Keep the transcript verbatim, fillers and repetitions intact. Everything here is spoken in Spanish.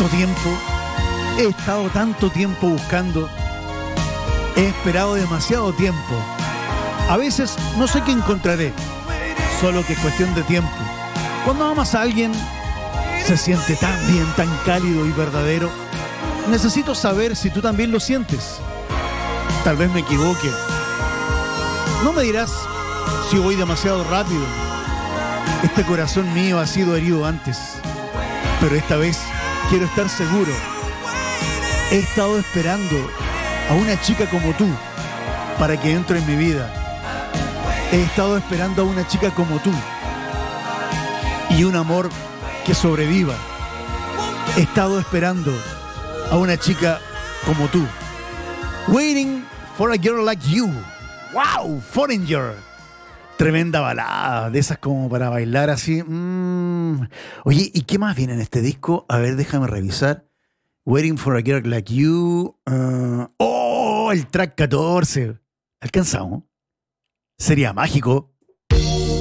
tanto tiempo, he estado tanto tiempo buscando, he esperado demasiado tiempo. A veces no sé qué encontraré, solo que es cuestión de tiempo. Cuando amas a alguien, se siente tan bien, tan cálido y verdadero. Necesito saber si tú también lo sientes. Tal vez me equivoque. No me dirás si voy demasiado rápido. Este corazón mío ha sido herido antes, pero esta vez quiero estar seguro. He estado esperando a una chica como tú para que entre en mi vida. He estado esperando a una chica como tú y un amor que sobreviva. He estado esperando a una chica como tú. Waiting for a girl like you. ¡Wow! Foreigner. Tremenda balada, de esas como para bailar así. Mm. Oye, ¿y qué más viene en este disco? A ver, déjame revisar. Waiting for a girl like you. Uh, ¡Oh! El track catorce. ¿Alcanzamos? Sería mágico.